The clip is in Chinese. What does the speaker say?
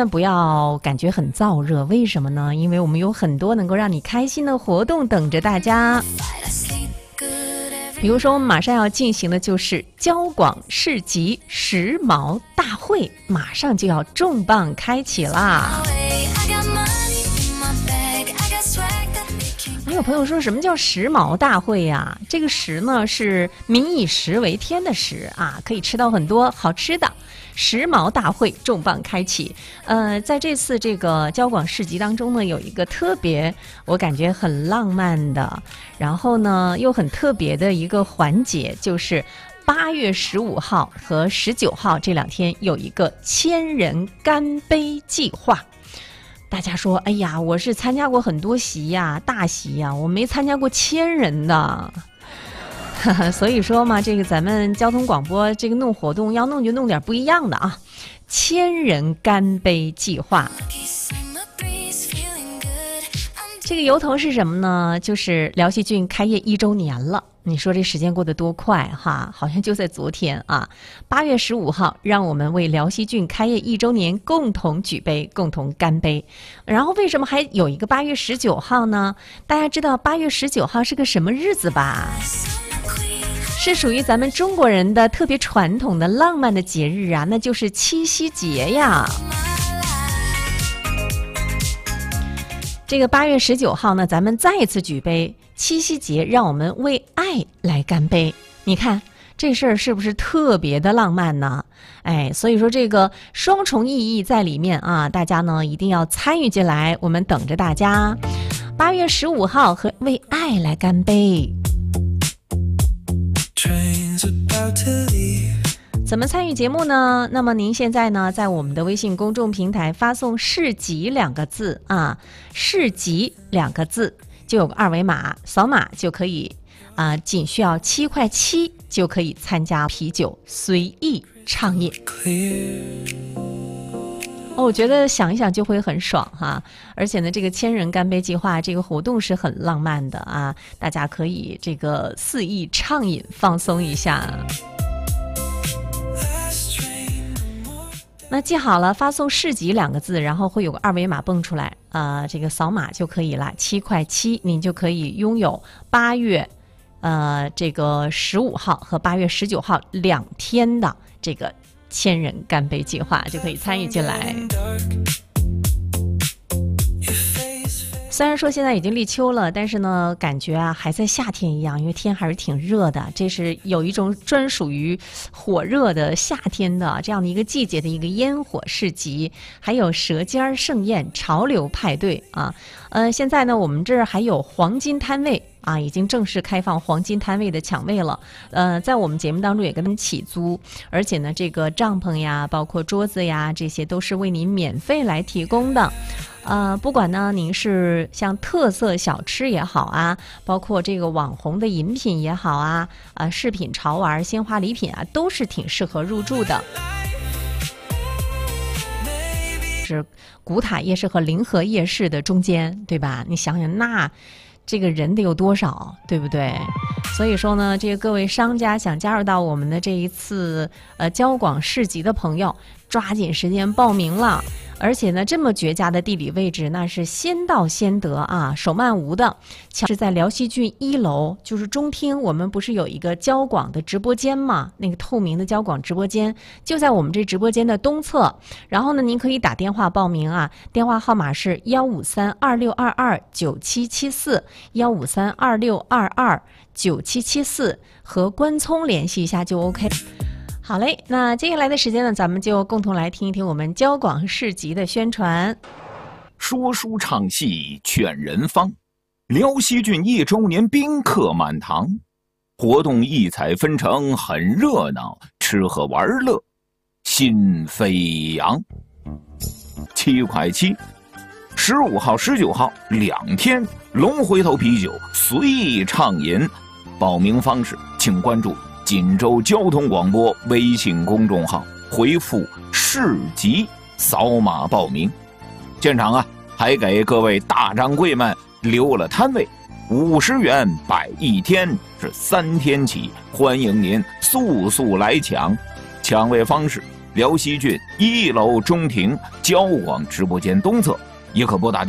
万不要感觉很燥热，为什么呢？因为我们有很多能够让你开心的活动等着大家。比如说我们马上要进行的就是交广市集时髦大会，马上就要重磅开启啦。还有朋友说什么叫时髦大会呀？这个时呢是民以食为天的食啊，可以吃到很多好吃的。时髦大会重磅开启，在这次这个交广市集当中呢，有一个特别我感觉很浪漫的，然后呢又很特别的一个环节，就是8月15号和19号这2天有一个千人干杯计划。大家说，哎呀，我是参加过很多席呀，大席呀，我没参加过千人的。所以说嘛，这个咱们交通广播这个弄活动要弄就弄点不一样的啊，千人干杯计划。这个由头是什么呢？就是辽西郡开业1周年了。你说这时间过得多快哈，好像就在昨天啊。8月15号，让我们为辽西郡开业1周年共同举杯，共同干杯。然后为什么还有一个8月19号呢？大家知道8月19号是个什么日子吧？是属于咱们中国人的特别传统的浪漫的节日啊，那就是七夕节呀。这个8月19号呢，咱们再一次举杯，七夕节让我们为爱来干杯。你看这事儿是不是特别的浪漫呢？哎，所以说这个双重意义在里面啊，大家呢一定要参与进来，我们等着大家。8月15号和为爱来干杯。怎么参与节目呢？那么您现在呢，在我们的微信公众平台发送市集2个字啊，市集2个字，就有个2维码，扫码就可以仅需要7块7就可以参加啤酒随意畅饮。我觉得想一想就会很爽哈，而且呢，这个千人干杯计划这个活动是很浪漫的啊，大家可以这个肆意畅饮，放松一下。那记好了，发送市集2个字，然后会有个2维码蹦出来，这个扫码就可以了，7块7，您就可以拥有8月这个15号和8月19号2天的这个千人干杯计划，就可以参与进来。虽然说现在已经立秋了，但是呢，感觉还在夏天一样，因为天还是挺热的。这是有一种专属于火热的夏天的这样的一个季节的一个烟火市集，还有舌尖盛宴、潮流派对啊。现在呢，我们这儿还有黄金摊位啊，已经正式开放黄金摊位的抢位了。在我们节目当中也跟他们起租，而且呢，这个帐篷呀，包括桌子呀，这些都是为您免费来提供的。不管呢您是像特色小吃也好啊，包括这个网红的饮品也好啊，饰品潮玩、鲜花礼品啊，都是挺适合入住的。是古塔夜市和临河夜市的中间，对吧？你想想，那这个人得有多少，对不对？所以说呢，这个各位商家想加入到我们的这一次交广市集的朋友，抓紧时间报名了。而且呢，这么绝佳的地理位置，那是先到先得啊，手慢无的。是在辽西郡1楼，就是中厅，我们不是有一个交广的直播间吗？那个透明的交广直播间就在我们这直播间的东侧。然后呢，您可以打电话报名啊，电话号码是15326229774，15326229774，和关聪联系一下就 OK。好嘞，那接下来的时间呢，咱们就共同来听一听我们交广市集的宣传。 说书唱戏劝人方，辽西郡1周年宾客满堂，活动异彩纷呈，很热闹，吃喝玩乐心飞扬。7块7 15号、19号2天，龙回头啤酒随意畅饮。报名方式请关注锦州交通广播微信公众号，回复市集扫码报名。现场还给各位大掌柜们留了摊位，50元摆1天，是3天起，欢迎您速速来抢。抢位方式辽西郡1楼中庭交广直播间东侧，也可拨打